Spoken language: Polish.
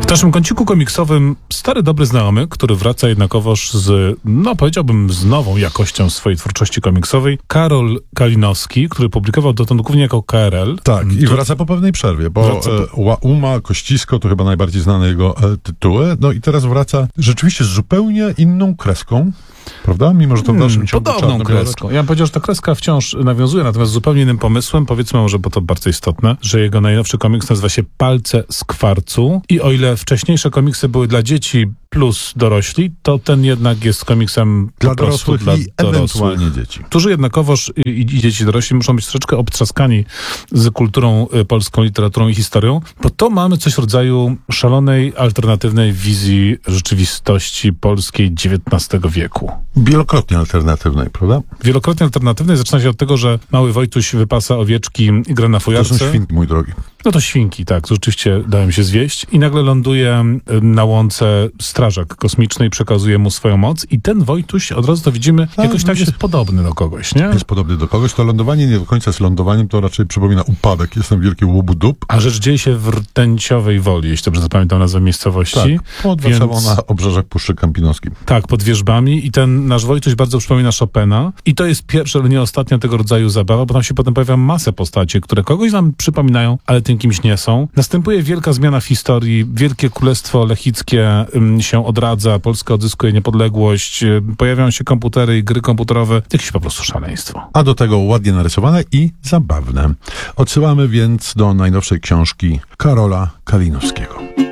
W naszym kąciku komiksowym stary dobry znajomy, który wraca jednakowoż z, powiedziałbym, z nową jakością swojej twórczości komiksowej, Karol Kalinowski, który publikował dotąd głównie jako KRL. Tak, i wraca po pewnej przerwie, bo Łauma, Kościsko to chyba najbardziej znane jego tytuły, no i teraz wraca rzeczywiście z zupełnie inną kreską, prawda? Mimo że to w dalszym ciągu podobną kreską. Ja bym powiedział, że ta kreska wciąż nawiązuje, natomiast zupełnie innym pomysłem, powiedzmy może, bo to bardzo istotne, że jego najnowszy komiks nazywa się Palce z kwarcu i o ile wcześniejsze komiksy były dla dzieci plus dorośli, to ten jednak jest komiksem dla dorosłych i ewentualnie dzieci. Którzy jednakowoż i dzieci dorośli muszą być troszeczkę obtrzaskani z kulturą polską, literaturą i historią, bo to mamy coś w rodzaju szalonej, alternatywnej wizji rzeczywistości polskiej XIX wieku. Wielokrotnie alternatywnej, prawda? Wielokrotnie alternatywnej. Zaczyna się od tego, że mały Wojtuś wypasa owieczki i gra na fujarce. To są świnki, mój drogi. No to świnki, tak. Rzeczywiście dałem się zwieść. I nagle ląduje na łące strażak kosmiczny i przekazuje mu swoją moc. I ten Wojtuś, od razu to widzimy, jakoś tak jest podobny do kogoś, nie? Jest podobny do kogoś. To lądowanie nie do końca jest lądowaniem, to raczej przypomina upadek. Jest tam wielki łobudup. A rzecz dzieje się w Rtęciowej Woli, jeśli dobrze zapamiętam nazwę miejscowości. Tak, pod Warszawą na obrzeżach Puszczy Kampinoskiej. Tak, pod wierzbami. I ten nasz Wojtuś bardzo przypomina Chopina. I to jest pierwsza, ale nie ostatnia tego rodzaju zabawa, bo tam się potem pojawia masę postaci, które kogoś nam przypominają, ale tym kimś nie są. Następuje wielka zmiana w historii. Wielkie Królestwo Lechickie się odradza. Polska odzyskuje niepodległość. Pojawiają się komputery i gry komputerowe. Jakieś po prostu szaleństwo. A do tego ładnie narysowane i zabawne. Odsyłamy więc do najnowszej książki Karola Kalinowskiego.